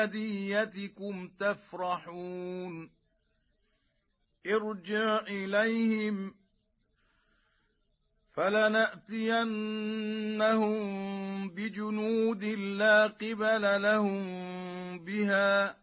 هديتكم تفرحون ارجع إليهم فلنأتينهم بجنود لا قبل لهم بها